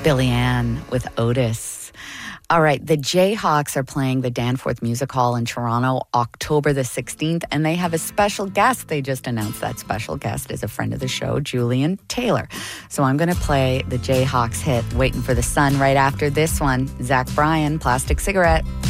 Billy Ann with Otis. All right, the Jayhawks are playing the Danforth Music Hall in Toronto October the 16th, and they have a special guest. They just announced that special guest is a friend of the show, Julian Taylor. So I'm going to play the Jayhawks hit, Waiting for the Sun, right after this one. Zach Bryan, Plastic Cigarette.